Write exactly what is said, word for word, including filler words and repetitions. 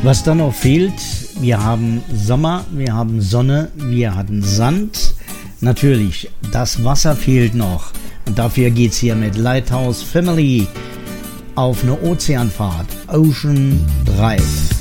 Was dann noch fehlt, wir haben Sommer, wir haben Sonne, wir hatten Sand. Natürlich, das Wasser fehlt noch. Und dafür geht's hier mit Lighthouse Family auf eine Ozeanfahrt. Ocean Drive.